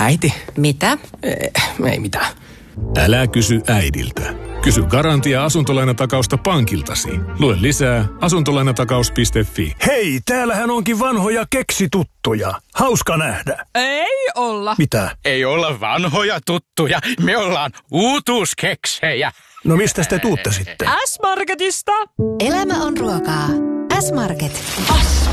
Äiti. Mitä? Ei mitään. Älä kysy äidiltä. Kysy Garantia asuntolainatakausta pankiltasi. Lue lisää asuntolainatakaus.fi. Hei, täällähän onkin vanhoja keksituttuja. Hauska nähdä. Ei olla. Mitä? Ei olla vanhoja tuttuja. Me ollaan uutuuskeksejä. No mistä te tuutte sitten? S-Marketista. Elämä on ruokaa. S-Market.